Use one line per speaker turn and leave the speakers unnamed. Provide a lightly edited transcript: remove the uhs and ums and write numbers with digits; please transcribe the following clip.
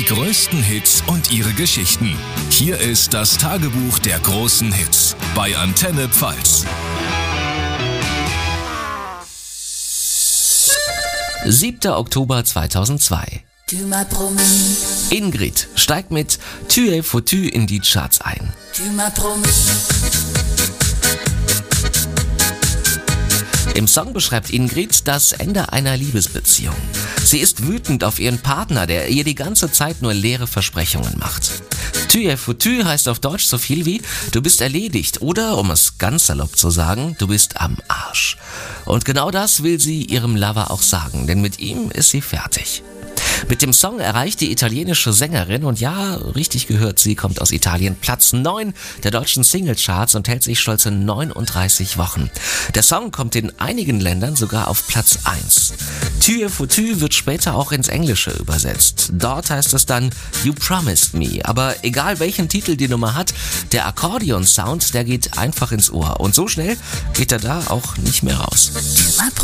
größten Hits und ihre Geschichten. Hier ist das Tagebuch der großen Hits bei Antenne Pfalz.
7. Oktober 2002. Ingrid steigt mit Tu es foutu in die Charts ein. Im Song beschreibt Ingrid das Ende einer Liebesbeziehung. Sie ist wütend auf ihren Partner, der ihr die ganze Zeit nur leere Versprechungen macht. Tu es foutu heißt auf Deutsch so viel wie du bist erledigt oder, um es ganz salopp zu sagen, du bist am Arsch. Und genau das will sie ihrem Lover auch sagen, denn mit ihm ist sie fertig. Mit dem Song erreicht die italienische Sängerin, und ja, richtig gehört, sie kommt aus Italien, Platz 9 der deutschen Singlecharts und hält sich stolze 39 Wochen. Der Song kommt in einigen Ländern sogar auf Platz 1. Tu es foutu wird später auch ins Englische übersetzt. Dort heißt es dann You Promised Me. Aber egal welchen Titel die Nummer hat, der Akkordeon-Sound, der geht einfach ins Ohr. Und so schnell geht er da auch nicht mehr raus.